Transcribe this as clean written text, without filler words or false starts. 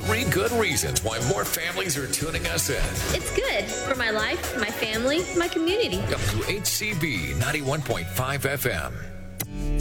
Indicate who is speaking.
Speaker 1: 3 good reasons why more families are tuning us in.
Speaker 2: It's good for my life, my family, my community.
Speaker 1: WHCB 91.5 FM.